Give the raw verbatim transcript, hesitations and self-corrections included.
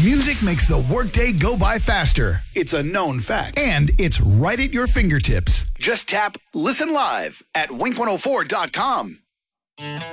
Music makes the workday go by faster. It's a known fact. And it's right at your fingertips. Just tap Listen Live at wink one oh four dot com.